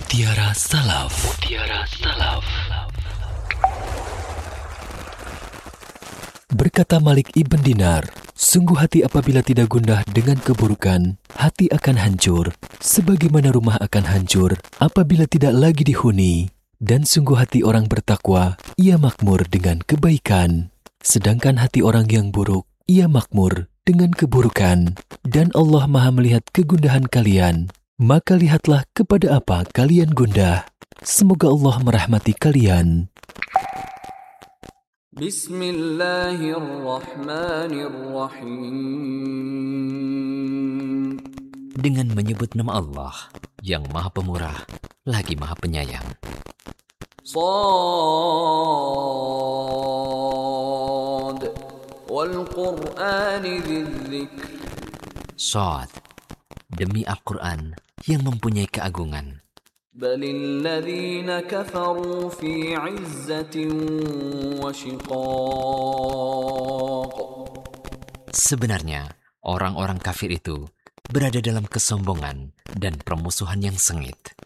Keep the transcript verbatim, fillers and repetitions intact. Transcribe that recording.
Mutiara Salaf. Mutiara Salaf. Berkata Malik ibn Dinar, sungguh hati apabila tidak gundah dengan keburukan, hati akan hancur, sebagaimana rumah akan hancur apabila tidak lagi dihuni. Dan sungguh hati orang bertakwa, ia makmur dengan kebaikan. Sedangkan hati orang yang buruk, ia makmur dengan keburukan. Dan Allah Maha melihat kegundahan kalian. Maka lihatlah kepada apa kalian gundah. Semoga Allah merahmati kalian. Bismillahirrahmanirrahim. Dengan menyebut nama Allah yang Maha Pemurah lagi Maha Penyayang. Shad wal Qur'ani dzikr. Shad, demi Al-Quran yang mempunyai keagungan. Balil ladzina kafaru fi 'izzatin wa shiqaq. Sebenarnya orang-orang kafir itu berada dalam kesombongan dan permusuhan yang sengit.